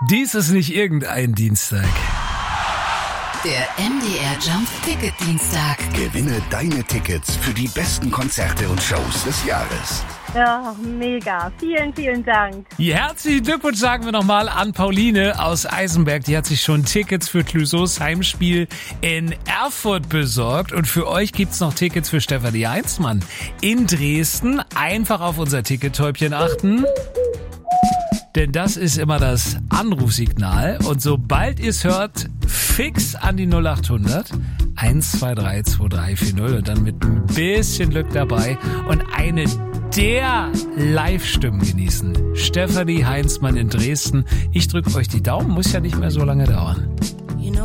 Dies ist nicht irgendein Dienstag. Der MDR Jump Ticket Dienstag. Gewinne deine Tickets für die besten Konzerte und Shows des Jahres. Ja, mega. Vielen, vielen Dank. Herzlichen Glückwunsch sagen wir nochmal an Pauline aus Eisenberg. Die hat sich schon Tickets für Clouseaus Heimspiel in Erfurt besorgt. Und für euch gibt's noch Tickets für Stefanie Heinzmann in Dresden. Einfach auf unser Tickettäubchen achten. Denn das ist immer das Anrufsignal. Und sobald ihr es hört, fix an die 0800 123 2340 und dann mit ein bisschen Glück dabei und eine der Live-Stimmen genießen. Stefanie Heinzmann in Dresden. Ich drücke euch die Daumen, muss ja nicht mehr so lange dauern.